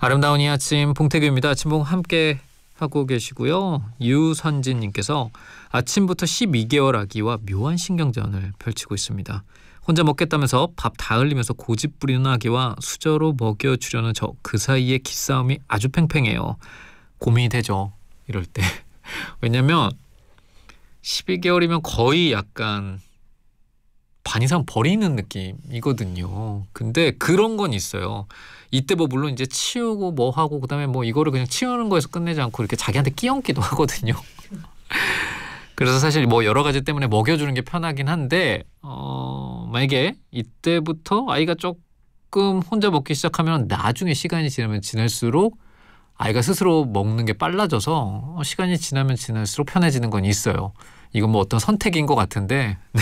아름다운 이 아침 봉태규입니다. 아침봉 함께 하고 계시고요. 유선진님께서 아침부터 12개월 아기와 묘한 신경전을 펼치고 있습니다. 혼자 먹겠다면서 밥 다 흘리면서 고집 부리는 아기와 수저로 먹여주려는 저 그 사이에 기싸움이 아주 팽팽해요. 고민이 되죠. 이럴 때. 왜냐면 12개월이면 거의 약간 반 이상 버리는 느낌이거든요. 근데 그런 건 있어요. 이때 뭐 물론 이제 치우고 뭐 하고 그다음에 뭐 이거를 그냥 치우는 거에서 끝내지 않고 이렇게 자기한테 끼얹기도 하거든요. 그래서 사실 뭐 여러 가지 때문에 먹여주는 게 편하긴 한데 만약에 이때부터 아이가 조금 혼자 먹기 시작하면 나중에 시간이 지나면 지날수록 아이가 스스로 먹는 게 빨라져서 시간이 지나면 지날수록 편해지는 건 있어요. 이건 뭐 어떤 선택인 것 같은데 네.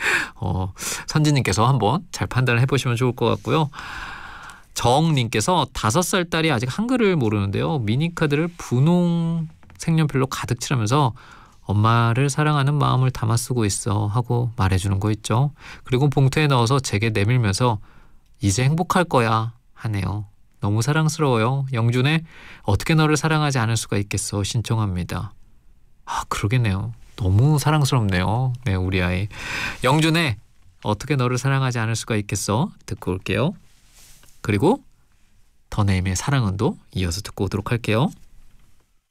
선진님께서 한번 잘 판단을 해보시면 좋을 것 같고요. 정님께서 5살 딸이 아직 한글을 모르는데요. 미니카드를 분홍 색연필로 가득 칠하면서 엄마를 사랑하는 마음을 담아 쓰고 있어 하고 말해주는 거 있죠. 그리고 봉투에 넣어서 제게 내밀면서 이제 행복할 거야 하네요. 너무 사랑스러워요. 영준의 어떻게 너를 사랑하지 않을 수가 있겠어 신청합니다. 아 그러겠네요. 너무 사랑스럽네요. 네 우리 아이. 영준의 어떻게 너를 사랑하지 않을 수가 있겠어 듣고 올게요. 그리고 더 네임의 사랑은도 이어서 듣고 오도록 할게요.